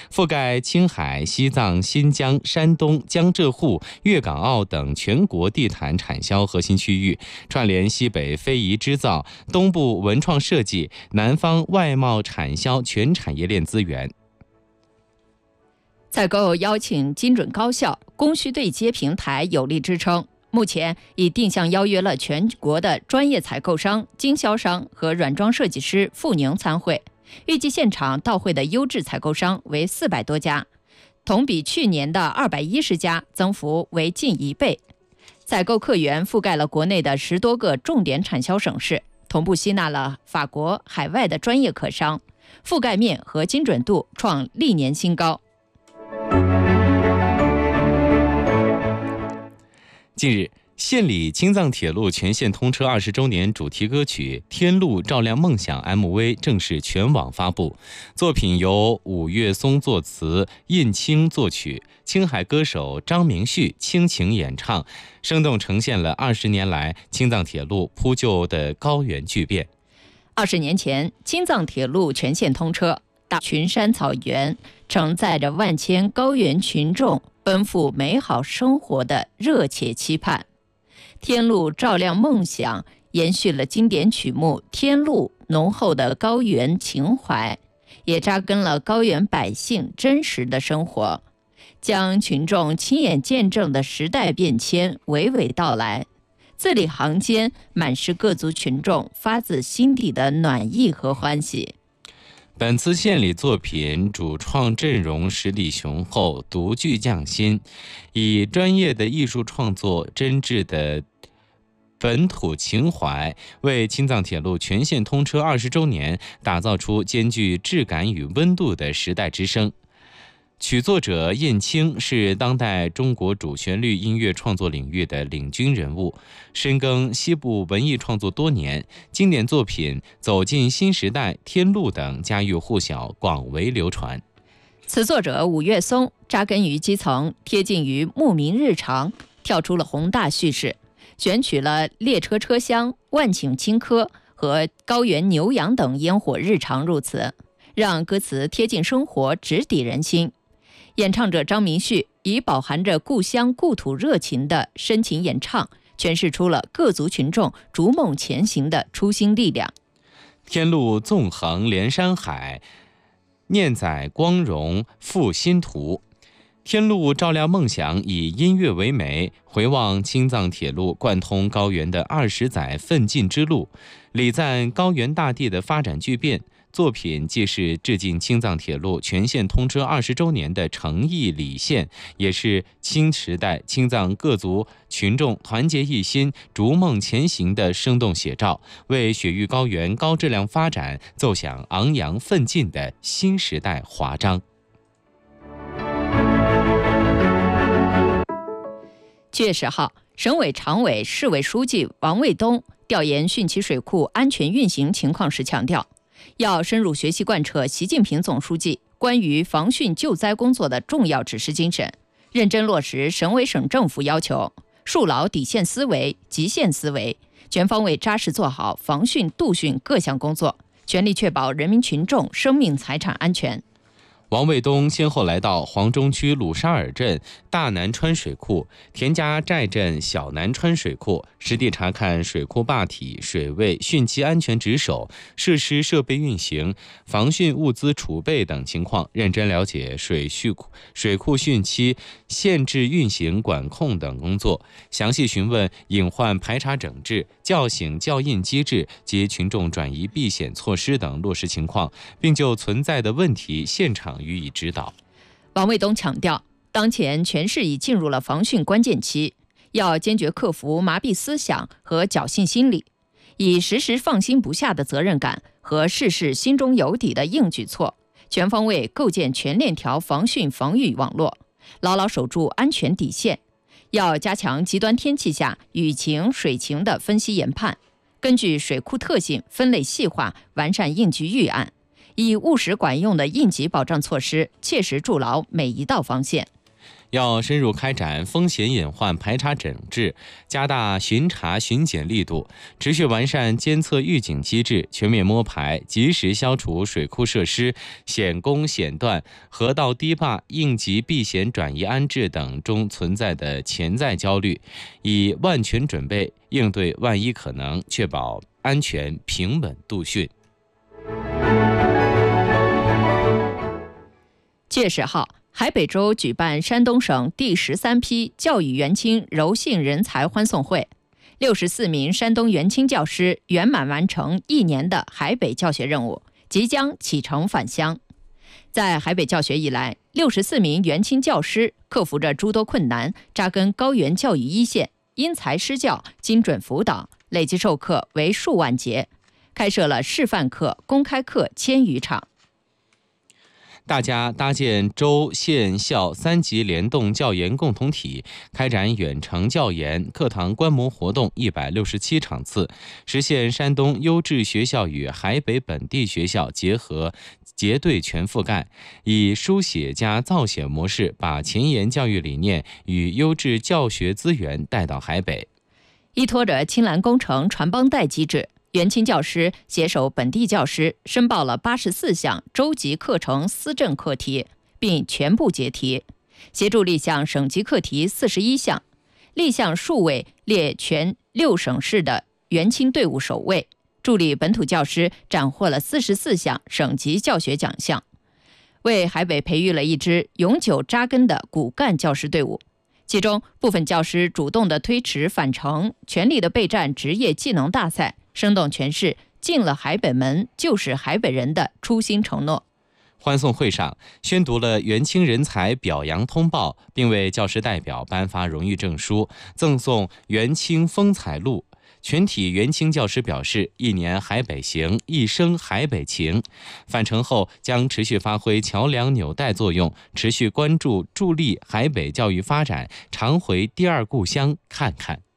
覆盖青海、西藏、新疆、山东、江浙沪、粤港澳等全国地毯产销核心区域，串联西北非遗织造、东部文创设计、南方外贸产销全产业链资源。 采购邀请精准高效、供需对接平台有力支撑。目前已定向邀约了全国的专业采购商、经销商和软装设计师赴宁参会，预计现场到会的优质采购商为400多家，同比去年的210家，增幅为近1倍。采购客源覆盖了国内的10多个重点产销省市，同步吸纳了法国、海外的专业客商，覆盖面和精准度创历年新高。 近日，献礼青藏铁路全线通车20周年主题歌曲《天路照亮梦想》MV 正式全网发布。作品由五月松作词，印青作曲，青海歌手张明旭倾情演唱，生动呈现了20年来青藏铁路铺就的高原巨变。 20年前，青藏铁路全线通车，大群山草原承载着万千高原群众奔赴美好生活的热切期盼。天路照亮梦想延续了经典曲目《天路》浓厚的高原情怀，也扎根了高原百姓真实的生活，将群众亲眼见证的时代变迁娓娓道来。字里行间满是各族群众发自心底的暖意和欢喜。 本次献礼作品主创阵容实力雄厚，独具匠心，以专业的艺术创作、真挚的本土情怀，为青藏铁路全线通车20周年打造出兼具质感与温度的时代之声。曲作者印青是当代中国主旋律音乐创作领域的领军人物，深耕西部文艺创作多年，经典作品《走进新时代》《天路》等家喻户晓，广为流传。 词作者伍月松扎根于基层，贴近于牧民日常，跳出了宏大叙事，选取了列车车厢、万顷青稞和高原牛羊等烟火日常入词，让歌词贴近生活，直抵人心。演唱者张明旭以饱含着故乡故土热情的深情演唱，诠释出了各族群众逐梦前行的初心力量。 天路纵横连山海，念载光荣复新图。天路照亮梦想以音乐为媒，回望青藏铁路贯通高原的20载奋进之路，礼赞高原大地的发展巨变。作品既是致敬青藏铁路全线通车20周年的诚意礼献，也是新时代青藏各族群众团结一心、逐梦前行的生动写照，为雪域高原高质量发展奏响昂扬奋进的新时代华章。 7月10号，省委常委、市委书记王卫东调研汛期水库安全运行情况时强调，要深入学习贯彻习近平总书记关于防汛救灾工作的重要指示精神，认真落实省委省政府要求，树牢底线思维、极限思维，全方位扎实做好防汛杜汛各项工作，全力确保人民群众生命财产安全。 王卫东先后来到黄中区鲁沙尔镇大南川水库、田家寨镇小南川水库，实地查看水库坝体、水位、汛期安全值守、设施设备运行、防汛物资储备等情况，认真了解水库汛期限制运行管控等工作，详细询问隐患排查整治、叫醒叫印机制及群众转移避险措施等落实情况，并就存在的问题现场予以指导。 王卫东强调，当前全市已进入了防汛关键期，要坚决克服麻痹思想和侥幸心理，以时时放心不下的责任感和事事心中有底的硬举措，全方位构建全链条防汛防御网络，牢牢守住安全底线。要加强极端天气下雨情、水情的分析研判，根据水库特性分类细化，完善应急预案，以务实管用的应急保障措施，切实筑牢每一道防线。 要深入开展风险隐患排查整治，加大巡查巡检力度，持续完善监测预警机制，全面摸排，及时消除水库设施险工险断、河道堤坝应急避险转移安置等中存在的潜在焦虑，以万全准备应对万一可能，确保安全平稳度汛。 7月10号，海北州举办山东省第13批教育援青柔性人才欢送会，64名山东援青教师圆满完成1年的海北教学任务，即将启程返乡。在海北教学以来，64名援青教师克服着诸多困难，扎根高原教育一线，因材施教，精准辅导，累计授课为数万节，开设了示范课、公开课1000余场。 大家搭建州、县、校3级联动教研共同体，开展远程教研、课堂观摩活动167场次，实现山东优质学校与海北本地学校结合结对全覆盖，以书写加造写模式，把前沿教育理念与优质教学资源带到海北。 依托着青蓝工程传帮带机制，援青教师携手本地教师申报了84项州级课程思政课题，并全部解题，协助立项省级课题41项，立项数位列全6省市的援青队伍首位，助力本土教师斩获了44项省级教学奖项，为海北培育了一支永久扎根的骨干教师队伍。其中部分教师主动地推迟返程，全力地备战职业技能大赛，生动诠释进了海北门就是海北人的初心承诺。 欢送会上宣读了援青人才表扬通报，并为教师代表颁发荣誉证书，赠送援青风采录。全体援青教师表示，1年海北行，一生海北情。返程后将持续发挥桥梁纽带作用，持续关注助力海北教育发展，常回第二故乡看看。